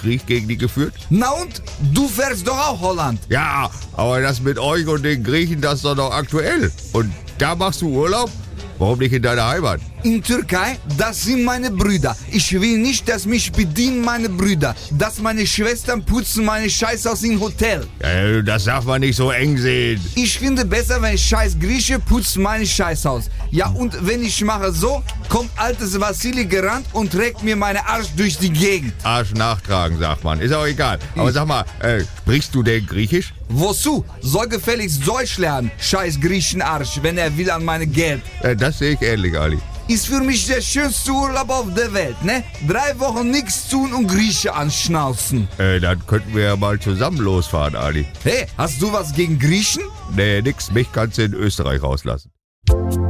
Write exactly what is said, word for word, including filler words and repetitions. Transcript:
Krieg gegen die geführt? Na und? Du fährst doch auch Holland. Ja, aber das mit euch und den Griechen, das ist doch noch aktuell. Und da machst du Urlaub? Warum nicht in deiner Heimat? In Türkei, das sind meine Brüder. Ich will nicht, dass mich bedienen meine Brüder. Dass meine Schwestern putzen meine Scheiße aus im Hotel. Ja, das darf man nicht so eng sehen. Ich finde besser, wenn scheiß Grieche putzt meine Scheiße aus. Ja, und wenn ich mache so, kommt altes Vassili gerannt und trägt mir meine Arsch durch die Gegend. Arsch nachtragen, sagt man. Ist auch egal. Aber sag mal, äh, sprichst du denn Griechisch? Wozu? Soll gefälligst Deutsch lernen, scheiß Griechenarsch, wenn er will an meine Geld. Äh, das sehe ich ähnlich, Ali. Ist für mich der schönste Urlaub auf der Welt, ne? Drei Wochen nichts tun und Grieche anschnauzen. Äh, dann könnten wir ja mal zusammen losfahren, Ali. Hey, hast du was gegen Griechen? Nee, nix. Mich kannst du in Österreich rauslassen.